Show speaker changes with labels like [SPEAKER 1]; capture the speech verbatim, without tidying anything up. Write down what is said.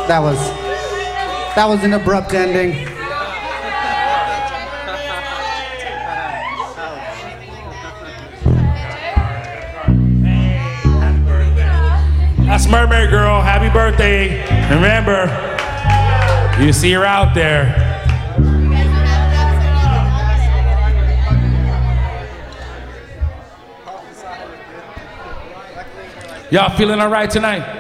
[SPEAKER 1] That was, that was an abrupt ending.
[SPEAKER 2] That's Mermaid Girl. Happy birthday. Remember, you see her out there. Y'all feeling all right tonight?